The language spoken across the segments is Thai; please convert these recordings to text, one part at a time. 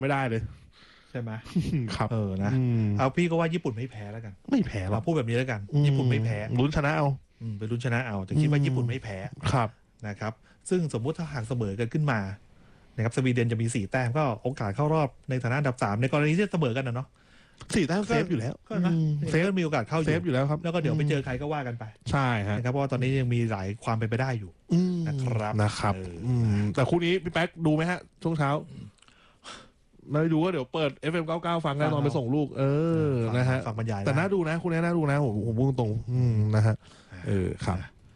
ไม่ได้เลยใช่ไหมครับนะเอาพี่ก็ว่าญี่ปุ่นไม่แพ้แล้วกันไม่แพ้เราพูดแบบนี้แล้วกันญี่ปุ่นไม่แพ้ลุ้นชนะเอาไปลุ้นชนะเอาแต่คิดว่าญี่ปุ่นไม่แพ้ครับนะครับซึ่งสมมุติถ้าหากเสมอกันขึ้นมานะครับสวีเดนจะมี4 แต้มก็โอกาสเข้ารอบในฐานะอันดับ3ในกรณีที่เสมอกันนะเนาะ 4 แต้มเซฟอยู่แล้วเซฟมีโอกาสเข้าเซฟอยู่แล้วครับแล้วก็เดี๋ยวไปเจอใครก็ว่ากันไปใช่ฮะนะครับเพราะว่าตอนนี้ยังมีหลายความเป็นไปได้อยู่นะครับแต่คู่นี้พี่แป๊กดูไหมฮะช่วงเช้าไม่ดูก็เดี๋ยวเปิด FM99 ฟังได้ตอนไปส่งลูกนะฮะฟังบรรยายแต่น่าดูนะคุณน่าดูนะผมพูดตรงนะฮะครับ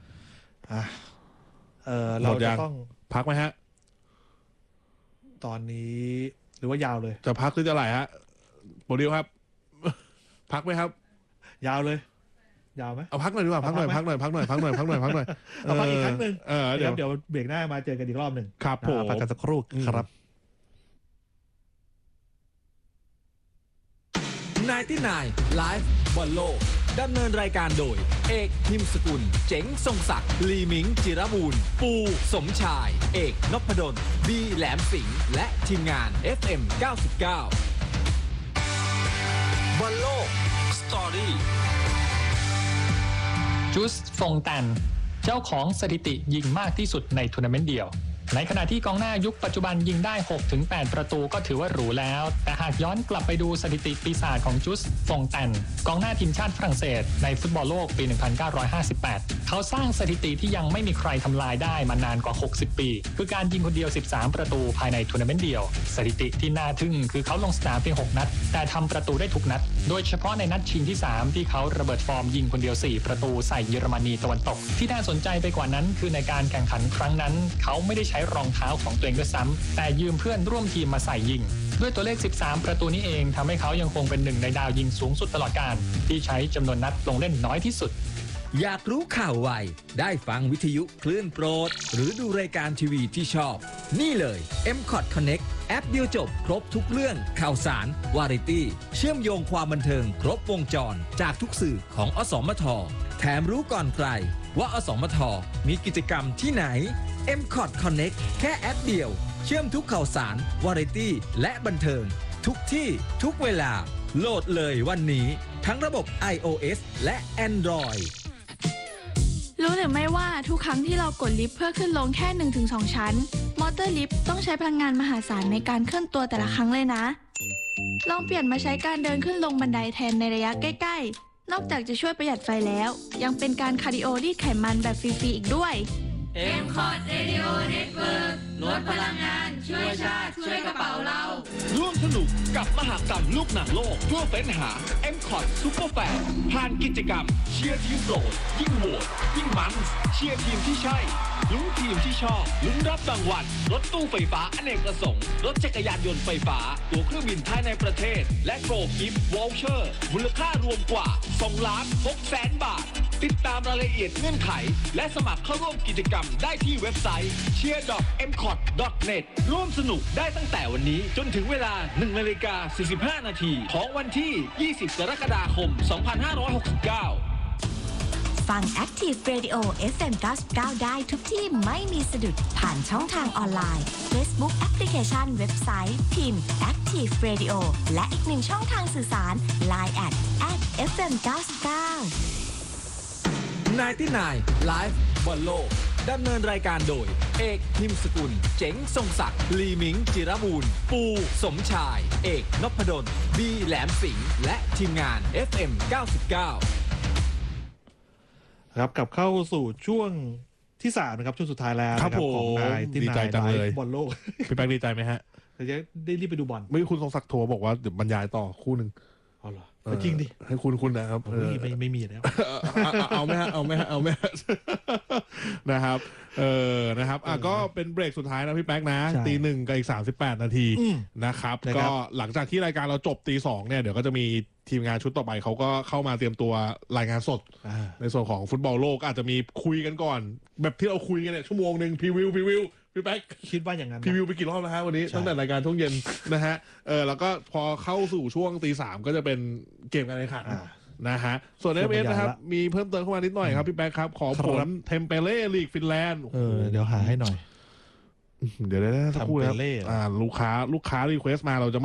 เราจะต้องพักไหมฮะตอนนี้หรือว่ายาวเลยจะพักหรือจะไหลฮะโปรดิวครับพักไหมครับยาวเลยยาวไหมเอาพักหน่อยดีกว่าพักหน่อยเอาพักอีกครั้งหนึ่งเดี๋ยวเบรกหน้ามาเจอกันอีกรอบหนึ่งครับผมพักกันสักครู่ครับ 99 Live บอลโลกดำเนินรายการโดยเอกพิมพ์สกุลเจ๋งทรงศักดิ์ลีมิงจิรบูรณ์ปูสมชายเอกนพดลบีแหลมสิงห์และทีมงาน FM 99บอลโลกสตอรี่จุสฟงแตนเจ้าของสถิติยิงมากที่สุดในทัวร์นาเมนต์เดียวในขณะที่กองหน้ายุคปัจจุบันยิงได้ 6-8 ประตูก็ถือว่าหรูแล้วแต่หากย้อนกลับไปดูสถิติปีศาจของจุสฟงแตนกองหน้าทีมชาติฝรั่งเศสในฟุตบอลโลกปี 1958 เขาสร้างสถิติที่ยังไม่มีใครทำลายได้มานานกว่า 60 ปีคือการยิงคนเดียว 13 ประตูภายในทัวร์นาเมนต์เดียวสถิติที่น่าทึ่งคือเขาลงสนามเพียง 6 นัดแต่ทำประตูได้ทุกนัดโดยเฉพาะในนัดชิงที่ 3 ที่เขาระเบิดฟอร์มยิงคนเดียว 4 ประตูใส่เยอรมนีตะวันตกที่น่าสนใจไปกว่านั้นคือในการแข่งขันครั้งนั้นเขาไม่ได้ใช้รองเท้าของตัวเองด้วยซ้ำแต่ยืมเพื่อนร่วมทีมมาใส่ยิงด้วยตัวเลข 13 ประตูนี้เองทำให้เขายังคงเป็นหนึ่งในดาวยิงสูงสุดตลอดกาลที่ใช้จำนวนนัดลงเล่นน้อยที่สุดอยากรู้ข่าวไวได้ฟังวิทยุคลื่นโปรดหรือดูรายการทีวีที่ชอบนี่เลย MCOT Connect แอปเดียวจบครบทุกเรื่องข่าวสารวาไรตี้เชื่อมโยงความบันเทิงครบวงจรจากทุกสื่อของอสมทแถมรู้ก่อนใครว่าอสมทมีกิจกรรมที่ไหน MCOT Connect แค่แอปเดียวเชื่อมทุกข่าวสารวาไรตี้และบันเทิงทุกที่ทุกเวลาโหลดเลยวันนี้ทั้งระบบ iOS และ Android รู้หรือไม่ว่าทุกครั้งที่เรากดลิฟต์เพื่อขึ้นลงแค่ 1-2 ชั้นมอเตอร์ลิฟต์ต้องใช้พลังงานมหาศาลในการเคลื่อนตัวแต่ละครั้งเลยนะลองเปลี่ยนมาใช้การเดินขึ้นลงบันไดแทนในระยะใกล้ๆนอกจากจะช่วยประหยัดไฟแล้วยังเป็นการคาร์ดิโอรีดไขมันแบบฟรีๆอีกด้วย MCOT Radio Network ลดพลังงานช่วยชาติช่วยกระเป๋าเราร่วมสนุกกับมหกรรมลูกหนังโลกเพื่อเฟ้นหา MCOT Super Fan ผ่านกิจกรรมเชียร์ทีมโปรดยิ่งโหวตยิ่งมันเชียร์ทีมที่ใช่ลุ้นทีมที่ชอบลุ้นรับรางวัลรถตู้ไฟฟ้าอเนกประสงค์รถจักรยานยนต์ไฟฟ้าตั๋วเครื่องบินภายในประเทศและโกลกิฟต์วอลเชอร์มูลค่ารวมกว่า2,600,000 บาทติดตามรายละเอียดเงื่อนไขและสมัครเข้าร่วมกิจกรรมได้ที่เว็บไซต์ cheer.mcot.net ร่วมสนุกได้ตั้งแต่วันนี้จนถึงเวลา 1:45 นาทีของวันที่ 20 กรกฎาคม 2569 ฟัง Active Radio FM 99 ได้ทุกที่ไม่มีสะดุดผ่านช่องทางออนไลน์ Facebook แอปพลิเคชันเว็บไซต์พิมพ์ Active Radio และอีกหนึ่งช่องทางสื่อสาร Line @FM 99 99 Live บอลโลกดำเนินรายการโดยเอกพิมพ์สกุลเจ๋งทรงศักดิ์ลีมิงจิรบูรณ์ปูสมชายเอกนพดลบีแหลมสิงห์และทีมงาน FM 99 ครับกลับเข้าสู่ช่วงที่3นะครับช่วงสุดท้ายแล้วครับของนายที่ดีใจจังเลยบอลโลกพี่แป๊กดีใจไหมฮะจะได้รีบไปดูบอลไม่คุณทรงศักดิ์โทรบอกว่าเดี๋ยวบรรยายต่อคู่หนึ่งอ๋อเหรอจริงดิให้คุณนะครับไม่มีแล้วเอาไหมฮะนะครับนะครับก็เป็นเบรกสุดท้ายนะพี่แป๊กนะตี 1กับอีก38 นาทีนะครับก็หลังจากที่รายการเราจบตี 2เนี่ยเดี๋ยวก็จะมีทีมงานชุดต่อไปเขาก็เข้ามาเตรียมตัวรายงานสดในส่วนของฟุตบอลโลกอาจจะมีคุยกันก่อนแบบที่เราคุยกันเนี่ยชั่วโมงนึงพรีวิวพี่แป๊กคิดว่าอย่างนั้นพรีวิวไปกี่รอบแล้วฮะวันนี้ตั้งแต่รายการช่วงเย็นนะฮะแล้วก็พอเข้าสู่ช่วงตี 3ก็จะเป็นเกมการแข่งขันนะฮะส่วน FS นะครับมีเพิ่มเติมเข้ามานิดหน่อยครับพี่แป๊กครับขอผลเทมเปเล่ลีกฟินแลนด์เดี๋ยวหาให้หน่อยเดี๋ยวได้สักครู่ทำคเป็รับนเล่เหรอลูกค้ารีเควสต์มาเราจะ